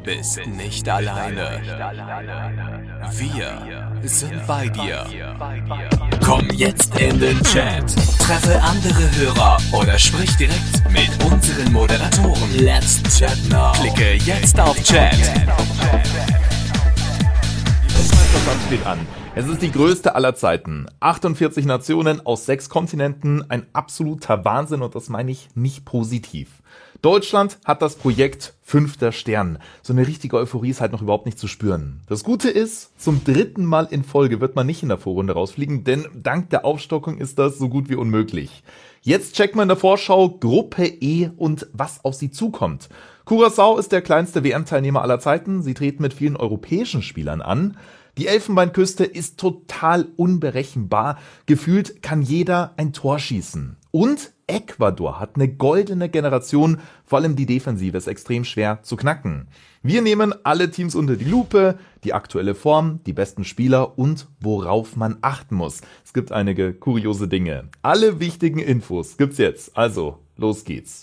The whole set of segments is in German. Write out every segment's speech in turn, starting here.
bist nicht alleine. Wir sind bei dir. Komm jetzt in den Chat. Treffe andere Hörer oder sprich direkt mit unseren Moderatoren. Let's chat now. Klicke jetzt auf Chat. Das steht an. Es ist die größte aller Zeiten. 48 Nationen aus 6 Kontinenten. Ein absoluter Wahnsinn und das meine ich nicht positiv. Deutschland hat das Projekt 5. Stern. So eine richtige Euphorie ist halt noch überhaupt nicht zu spüren. Das Gute ist, zum 3. Mal in Folge wird man nicht in der Vorrunde rausfliegen, denn dank der Aufstockung ist das so gut wie unmöglich. Jetzt checkt man in der Vorschau Gruppe E und was auf sie zukommt. Curaçao ist der kleinste WM-Teilnehmer aller Zeiten. Sie treten mit vielen europäischen Spielern an. Die Elfenbeinküste ist total unberechenbar. Gefühlt kann jeder ein Tor schießen. Und Ecuador hat eine goldene Generation, vor allem die Defensive ist extrem schwer zu knacken. Wir nehmen alle Teams unter die Lupe, die aktuelle Form, die besten Spieler und worauf man achten muss. Es gibt einige kuriose Dinge. Alle wichtigen Infos gibt's jetzt. Also, los geht's.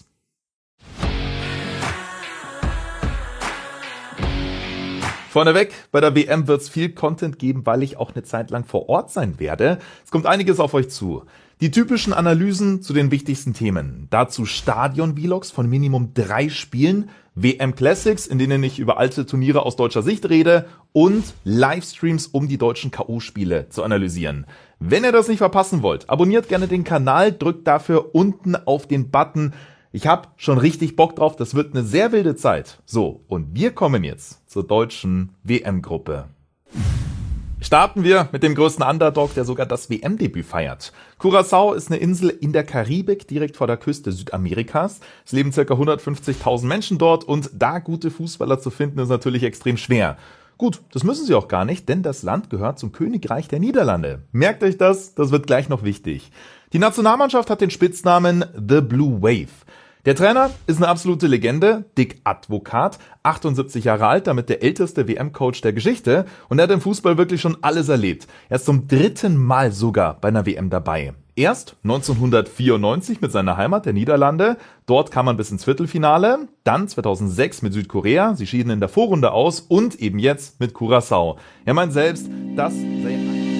Vorneweg, bei der WM wird's viel Content geben, weil ich auch eine Zeit lang vor Ort sein werde. Es kommt einiges auf euch zu. Die typischen Analysen zu den wichtigsten Themen. Dazu Stadion-Vlogs von Minimum 3 Spielen, WM-Classics, in denen ich über alte Turniere aus deutscher Sicht rede und Livestreams, um die deutschen K.O.-Spiele zu analysieren. Wenn ihr das nicht verpassen wollt, abonniert gerne den Kanal, drückt dafür unten auf den Button. Ich hab schon richtig Bock drauf, das wird eine sehr wilde Zeit. So, und wir kommen jetzt zur deutschen WM-Gruppe. Starten wir mit dem größten Underdog, der sogar das WM-Debüt feiert. Curaçao ist eine Insel in der Karibik, direkt vor der Küste Südamerikas. Es leben ca. 150.000 Menschen dort und da gute Fußballer zu finden, ist natürlich extrem schwer. Gut, das müssen sie auch gar nicht, denn das Land gehört zum Königreich der Niederlande. Merkt euch das wird gleich noch wichtig. Die Nationalmannschaft hat den Spitznamen The Blue Wave. Der Trainer ist eine absolute Legende, Dick Advocaat, 78 Jahre alt, damit der älteste WM-Coach der Geschichte und er hat im Fußball wirklich schon alles erlebt. Er ist zum 3. Mal sogar bei einer WM dabei. Erst 1994 mit seiner Heimat, der Niederlande, dort kam man bis ins Viertelfinale, dann 2006 mit Südkorea, sie schieden in der Vorrunde aus und eben jetzt mit Curaçao. Er meint selbst, das sei